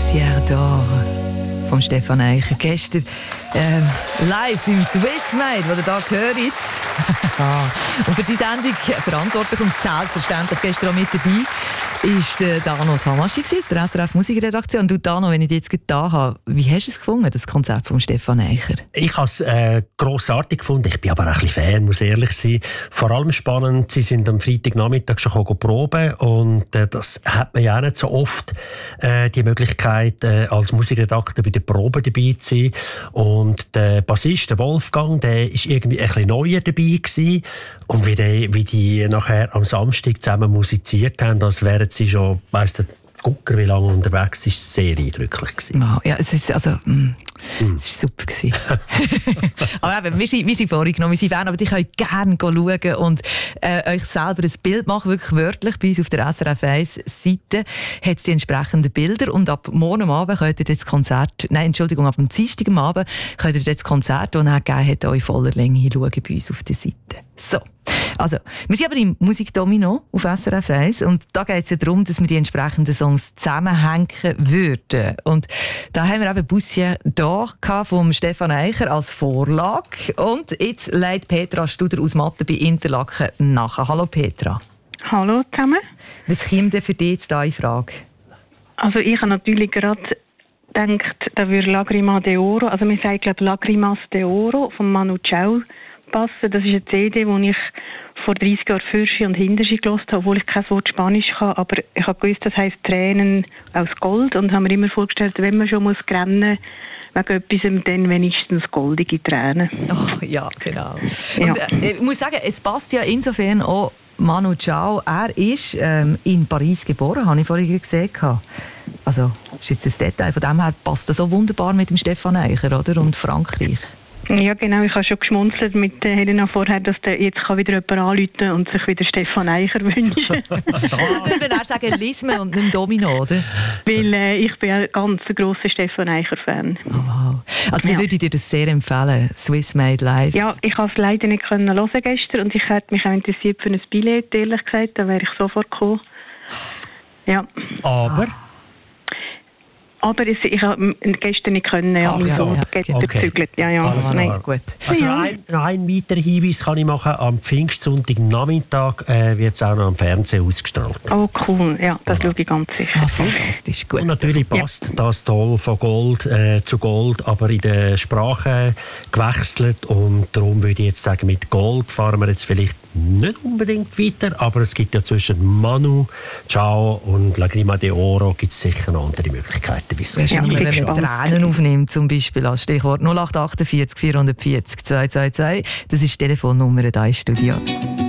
Poussière d'Or von Stefan Eicher. Gestern live im Swiss Made, das ihr hier hört. Und für die Sendung verantwortlich und selbstverständlich gestern auch mit dabei ist der Dano Tamaschi aus der SRF Musikredaktion. Du Dano, wenn ich dich jetzt da habe, wie hast du es gefunden, das Konzert von Stefan Eicher? Ich habe es grossartig gefunden. Ich bin aber auch ein bisschen Fan, muss ehrlich sein. Vor allem spannend, sie sind am Freitagnachmittag schon proben und das hat man ja auch nicht so oft, die Möglichkeit, als Musikredakteur bei der Probe dabei zu sein. Und der Bassist, der Wolfgang, der ist irgendwie ein bisschen neuer dabei gewesen. Und wie die nachher am Samstag zusammen musiziert haben, als wären sie schon, weiss der Gucker, wie lange unterwegs ist, sehr eindrücklich gewesen. Wow, ja, es ist super gewesen. Aber eben, wir sind vorgenommen, wir sind Fan, aber ich könnt gerne schauen und euch selber ein Bild machen, wirklich wörtlich. Bei uns auf der SRF 1 Seite hat es die entsprechenden Bilder und ab morgen Abend könnt ihr das Konzert, ab dem Dienstag am Abend könnt ihr das Konzert, das er gegeben hat, in voller Länge schauen bei uns auf der Seite. So. Also, wir sind aber im Musikdomino auf SRF 1 und da geht es ja darum, dass wir die entsprechenden Songs zusammenhängen würden. Und da haben wir eben Poussière d'Or vom Stefan Eicher als Vorlage. Und jetzt legt Petra Studer aus Mathe bei Interlaken nach. Hallo Petra. Hallo zusammen. Was kommt denn für dich jetzt da in Frage? Also ich habe natürlich gerade gedacht, da würde Lagrima d'Oro, also wir sagen glaube Lagrimas d'Oro von Manu Chao passen. Das ist eine CD, die ich vor 30 Jahren Fürschi und Hinterschi gehört habe, obwohl ich kein Wort Spanisch kann. Aber ich habe gewusst, das heisst Tränen aus Gold und habe mir immer vorgestellt, wenn man schon muss rennen wegen etwas, dann wenigstens goldige Tränen. Oh, ja, genau. Ja. Und ich muss sagen, es passt ja insofern auch Manu Chao. Er ist in Paris geboren, habe ich vorhin gesehen. Also, das ist jetzt ein Detail. Von dem her passt das so wunderbar mit dem Stefan Eicher, oder? Und Frankreich. Ja, genau. Ich habe schon geschmunzelt mit Helena vorher, dass der jetzt wieder jemand anrufen und sich wieder Stefan Eicher wünschen. Ich würde dann sagen Lisme und nicht Domino, oder? Weil ich bin ein ganz grosser Stefan Eicher-Fan. Oh, wow. Also ich würde dir das sehr empfehlen, Swiss Made Live. Ja, ich konnte es leider nicht hören gestern und ich hätte mich auch interessiert für ein Billett, ehrlich gesagt. Da wäre ich sofort gekommen. Ja. Aber ich habe gestern nicht können. Ja, gezügelt. Ja. Alles klar. Gut. Also noch ein weiterer Hinweis kann ich machen. Am Pfingstsonntag-Nachmittag wird es auch noch am Fernsehen ausgestrahlt. Oh cool, ja, das schaue ich ganz sicher. Fantastisch, gut. Und natürlich passt das toll von Gold zu Gold, aber in der Sprache gewechselt. Und darum würde ich jetzt sagen, mit Gold fahren wir jetzt vielleicht nicht unbedingt weiter, aber es gibt ja zwischen Manu Chao und Lagrima d'Oro gibt es sicher noch andere Möglichkeiten. Wenn man Tränen aufnimmt, zum Beispiel als Stichwort 0848 440 222. Das ist die Telefonnummer hier im Studio.